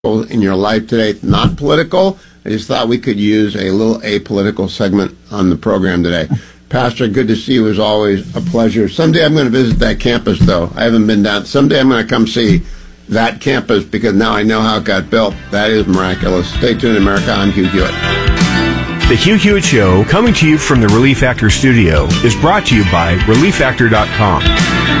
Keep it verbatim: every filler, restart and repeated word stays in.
in your life today, not political. I just thought we could use a little apolitical segment on the program today. Pastor, good to see you as always. A pleasure. Someday I'm going to visit that campus, though. I haven't been down. Someday I'm going to come see that campus because now I know how it got built. That is miraculous. Stay tuned, America. I'm Hugh Hewitt. The Hugh Hewitt Show, coming to you from the Relief Factor studio, is brought to you by relief factor dot com.